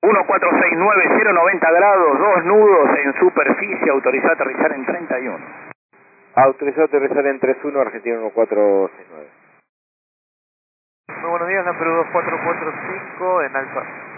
1469, 090 grados, 2 nudos en superficie, autorizado a aterrizar en 31. Autorizado a aterrizar en 31, Argentina 1469. Muy buenos días, la Perú 2445 en Alfa.